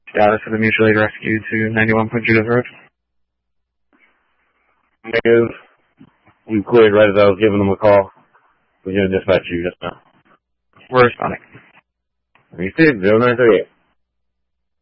Status of the mutual aid rescue to 91 Point Judith Road. Negative. We cleared right as I was giving them a call. We're going to dispatch you just now. We're responding. 36-0938.